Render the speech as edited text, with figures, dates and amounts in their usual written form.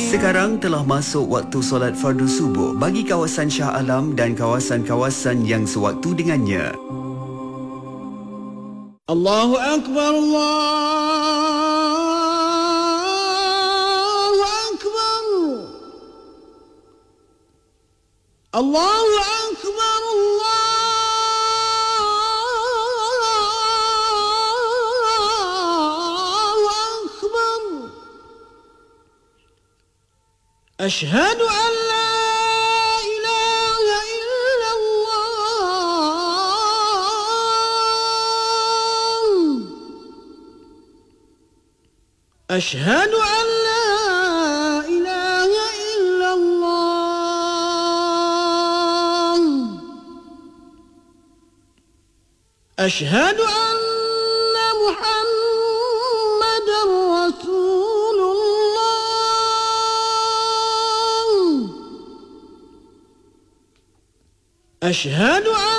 Sekarang telah masuk waktu solat fardu subuh bagi kawasan Shah Alam dan kawasan-kawasan yang sewaktu dengannya. Allahu Akbar, Allahu Akbar, Allahu Akbar, Allahu Akbar. Ashhadu an la ilaha illallah. Ashhadu an la ilaha illallah. Ashhadu anna Muhammadan Rasulullah. أشهد أن